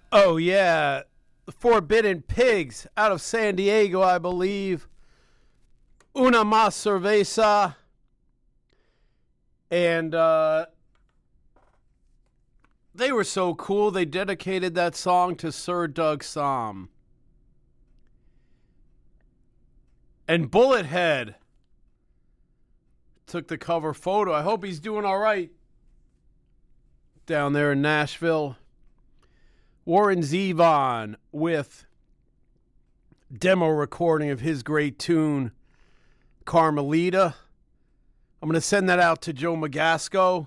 Oh, yeah. The Forbidden Pigs out of San Diego, I believe. Una Mas Cerveza. And they were so cool, they dedicated that song to Sir Doug Somm. And Bullethead took the cover photo. I hope he's doing all right down there in Nashville. Warren Zevon with demo recording of his great tune, Carmelita. I'm going to send that out to Joe Magasco.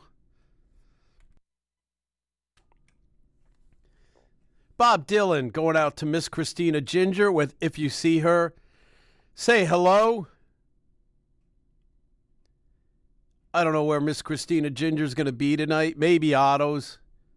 Bob Dylan going out to Miss Christina Ginger with If You See Her. Say hello. I don't know where Miss Christina Ginger's going to be tonight. Maybe Otto's.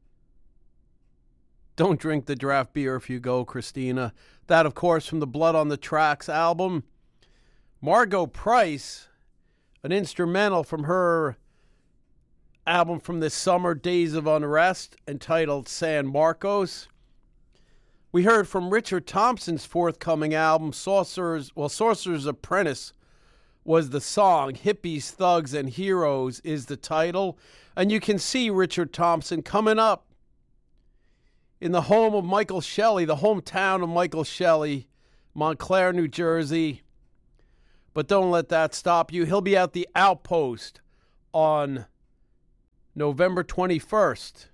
Don't drink the draft beer if you go, Christina. That, of course, from the Blood on the Tracks album. Margot Price, an instrumental from her album from this summer, Days of Unrest, entitled San Marcos. We heard from Richard Thompson's forthcoming album, Sorcerer's Apprentice was the song. Hippies, Thugs, and Heroes is the title. And you can see Richard Thompson coming up in the home of Michael Shelley, the hometown of Michael Shelley, Montclair, New Jersey. But don't let that stop you. He'll be at the Outpost on November 21st.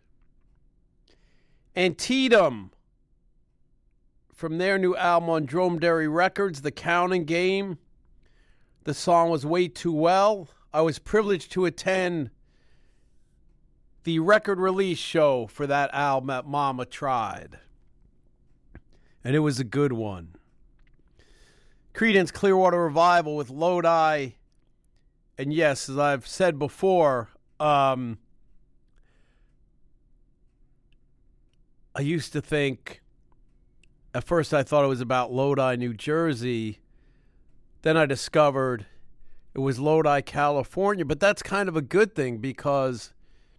Antietam, from their new album on Dromedary Records, The Counting Game. The song was Way Too Well. I was privileged to attend the record release show for that album at Mama Tried. And it was a good one. Creedence Clearwater Revival with Lodi. And yes, as I've said before, I used to think, at first I thought it was about Lodi, New Jersey. Then I discovered it was Lodi, California. But that's kind of a good thing because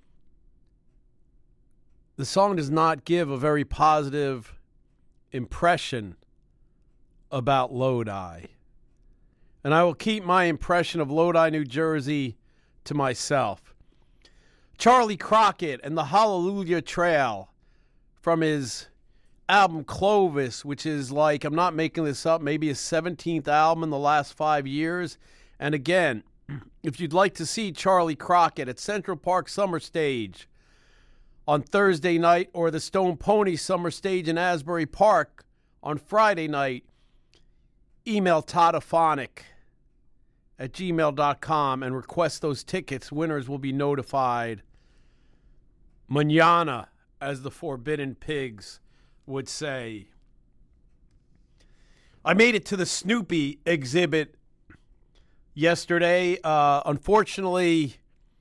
the song does not give a very positive impression about Lodi. And I will keep my impression of Lodi, New Jersey to myself. Charlie Crockett and the Hallelujah Trail from his album Clovis, which is like, I'm not making this up, maybe his 17th album in the last 5 years. And again, if you'd like to see Charlie Crockett at Central Park Summer Stage on Thursday night or the Stone Pony Summer Stage in Asbury Park on Friday night, email todaphonic@gmail.com and request those tickets. Winners will be notified mañana, as the Forbidden Pigs would say. I made it to the Snoopy exhibit yesterday. Unfortunately,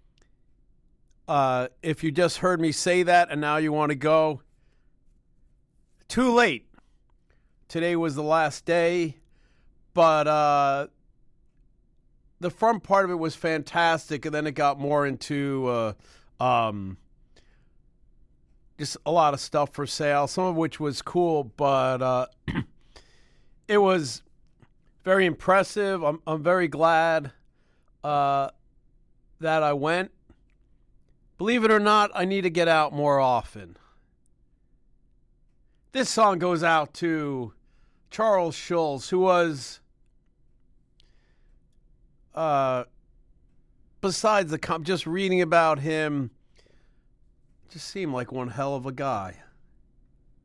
if you just heard me say that and now you want to go, too late. Today was the last day, but the front part of it was fantastic, and then it got more into just a lot of stuff for sale, some of which was cool, but it was very impressive. I'm very glad that I went. Believe it or not, I need to get out more often. This song goes out to Charles Schulz, who was, besides just reading about him, just seemed like one hell of a guy.